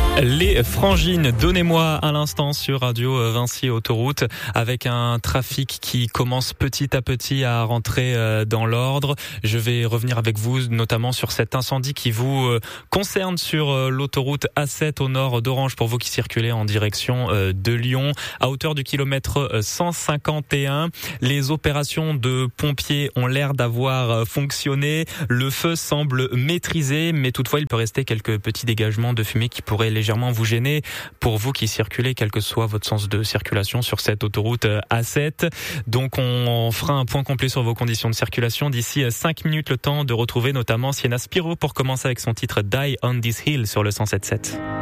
Les Frangines, donnez-moi à l'instant sur Radio Vinci Autoroute avec un trafic qui commence petit à petit à rentrer dans l'ordre. Je vais revenir avec vous notamment sur cet incendie qui vous concerne sur l'autoroute A7 au nord d'Orange pour vous qui circulez en direction de Lyon à hauteur du kilomètre 151. Les opérations de pompiers ont l'air d'avoir fonctionné. Le feu semble maîtrisé, mais toutefois il peut rester quelques petits dégagements de fumée qui pourraient légèrement vous gêner pour vous qui circulez, quel que soit votre sens de circulation sur cette autoroute A7. Donc on fera un point complet sur vos conditions de circulation d'ici 5 minutes, le temps de retrouver notamment Sienna Spiro pour commencer avec son titre Die on This Hill sur le 107.7.